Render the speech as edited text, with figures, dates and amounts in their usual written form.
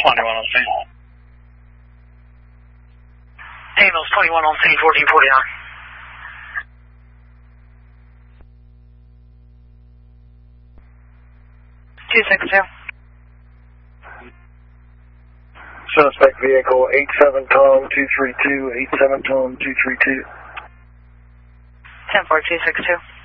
21 on scene. Daniels 21 on scene, 1449. Suspect vehicle 87 tone 232, 87 tone 232. 10-4, 262.